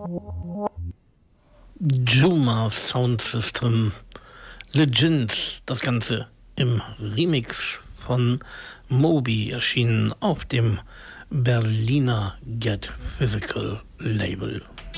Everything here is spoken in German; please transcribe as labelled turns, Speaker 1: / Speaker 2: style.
Speaker 1: Juma Sound System Legends, das Ganze im Remix von Moby, erschienen auf dem Berliner Get Physical Label.